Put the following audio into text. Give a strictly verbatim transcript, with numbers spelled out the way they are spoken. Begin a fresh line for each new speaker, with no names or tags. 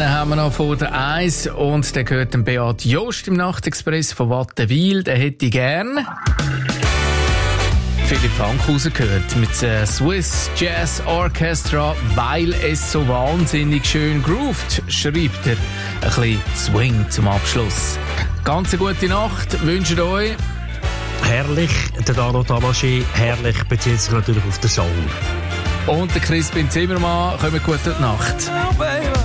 einen haben wir noch vor der Eis und der gehört dem Beat Jost im Nachtexpress von Wattenwil. Der hätte gern Philipp Fankhauser gehört mit der Swiss Jazz Orchestra, weil es so wahnsinnig schön groovt, schreibt er. Ein bisschen Swing zum Abschluss. Ganz eine gute Nacht, wünscht euch.
Herrlich, der Dano Tamaschi, herrlich, bezieht sich natürlich auf den Song.
Und der Crispin Zimmermann, kommt gut durch die Nacht.